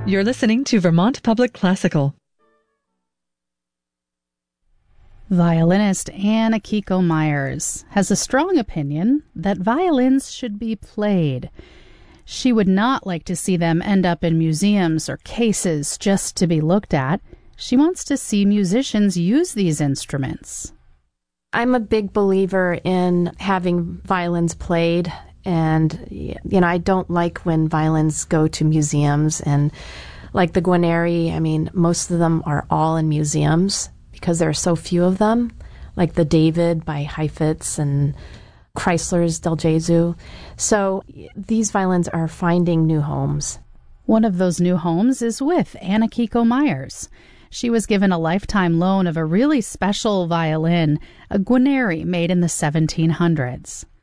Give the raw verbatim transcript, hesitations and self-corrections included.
You're listening to Vermont Public Classical. Violinist Anne Akiko Myers has a strong opinion that violins should be played. She would not like to see them end up in museums or cases just to be looked at. She wants to see musicians use these instruments. I'm a big believer in having violins played, and you know, I don't like when violins go to museums, and like the Guarneri, I mean, most of them are all in museums because there are so few of them, like the David by Heifetz and Chrysler's Del Gesù. So these violins are finding new homes. One of those new homes is with Anne Akiko Myers. She was given a lifetime loan of a really special violin, a Guarneri made in the seventeen hundreds.